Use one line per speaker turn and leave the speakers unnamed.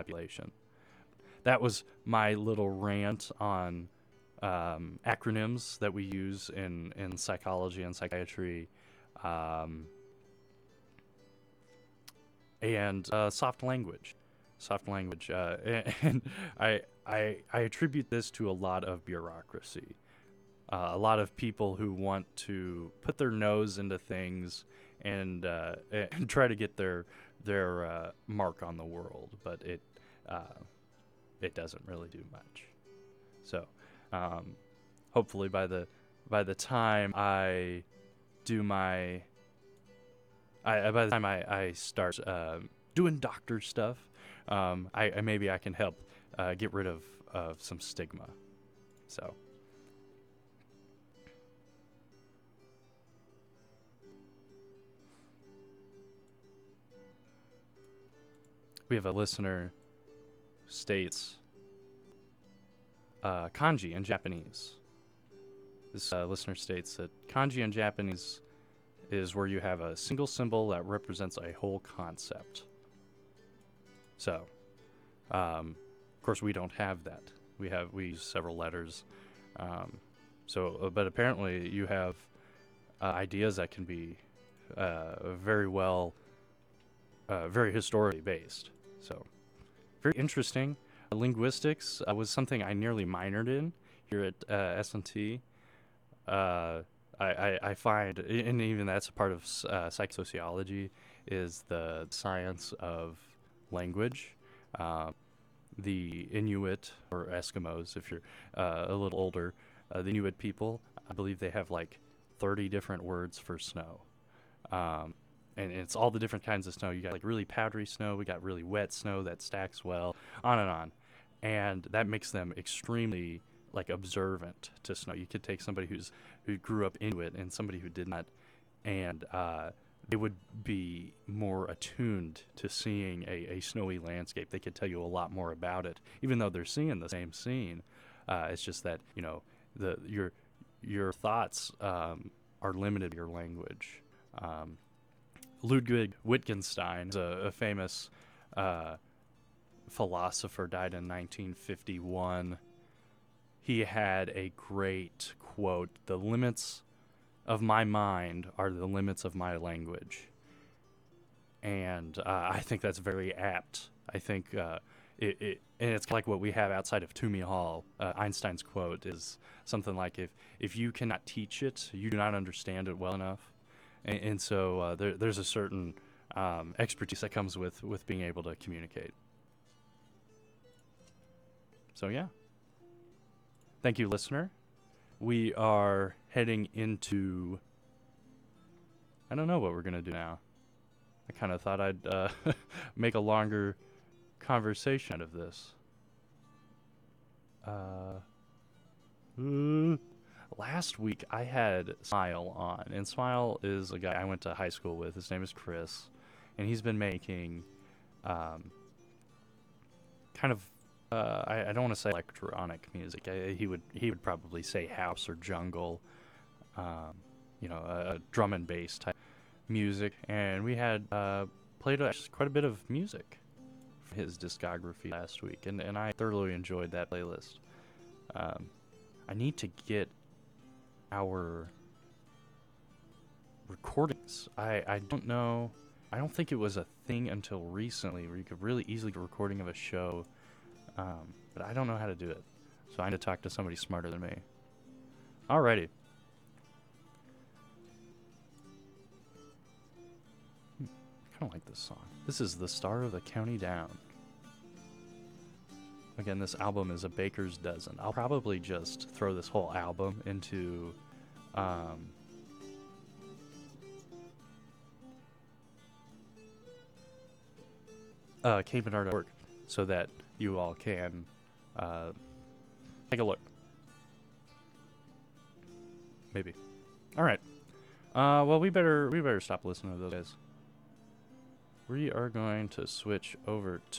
population. That was my little rant on acronyms that we use in psychology and psychiatry, um, and soft language. Soft language. And I attribute this to a lot of bureaucracy. A lot of people who want to put their nose into things and try to get their mark on the world, but it doesn't really do much. So, um, hopefully by the time I do my by the time I start doing doctor stuff, I maybe I can help get rid of some stigma. So. We have a listener states kanji in Japanese. This listener states that kanji in Japanese is where you have a single symbol that represents a whole concept. So, of course, we don't have that. We use several letters. But apparently you have ideas that can be very well, very historically based. So, very interesting. Linguistics was something I nearly minored in here at S&T. I find, and even that's a part of psychosociology, is the science of language. Uh, the Inuit, or Eskimos, if you're a little older, the Inuit people, I believe they have like 30 different words for snow. Um, and it's all the different kinds of snow. You got like really powdery snow, we got really wet snow that stacks well, on and on. And that makes them extremely like observant to snow. You could take somebody who grew up into it and somebody who did not, and they would be more attuned to seeing a snowy landscape. They could tell you a lot more about it, even though they're seeing the same scene. It's just that the your thoughts are limited to your language. Ludwig Wittgenstein is a famous philosopher, died in 1951. He had a great quote: "The limits of my mind are the limits of my language." And I think that's very apt. I think and it's like what we have outside of Toomey Hall. Einstein's quote is something like, if you cannot teach it, you do not understand it well enough. And so there's a certain expertise that comes with being able to communicate. So yeah. Thank you, listener. We are heading into... I don't know what we're going to do now. I kind of thought I'd make a longer conversation out of this. Last week I had Smile on, and Smile is a guy I went to high school with. His name is Chris, and he's been making kind of I don't want to say electronic music. He would probably say house or jungle, a drum and bass type music. And we had played quite a bit of music from his discography last week, and I thoroughly enjoyed that playlist. I need to get our recordings. I don't know. I don't think it was a thing until recently where you could really easily get a recording of a show. But I don't know how to do it. So I need to talk to somebody smarter than me. Alrighty. I kind of like this song. This is The Star of the County Down. Again, this album is a baker's dozen. I'll probably just throw this whole album into KBernard.org so that you all can take a look. Maybe. All right. Well, we better stop listening to those guys. We are going to switch over to